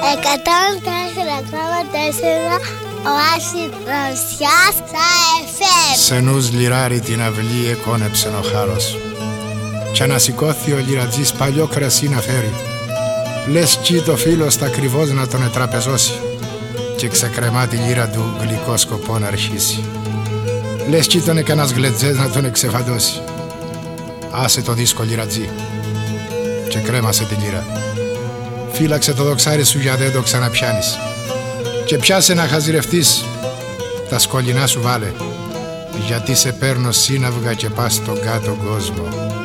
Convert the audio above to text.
104,4 Οάση Τρανσιάς στα FM. Σε νους λιράρι την αυλή εκόνεψεν ο χάρος. Κι ανασηκώθη ο λιρατζής παλιό κρασί να φέρει. Λες κι το φίλος τα ακριβώς να τον ετραπεζώσει. Και ξεκρεμά τη λύρα του γλυκό σκοπό να αρχίσει. Λες κι τον έκανας γλετζές να τον εξεφαντώσει. Άσε το δίσκο λιρατζή και κρέμασε τη λύρα. Φύλαξε το δοξάρι σου για δεν το ξαναπιάνεις. Και πιάσε να χαζιρευτείς, τα σκολινά σου βάλε, γιατί σε παίρνω σύναυγα και πας στον κάτω κόσμο.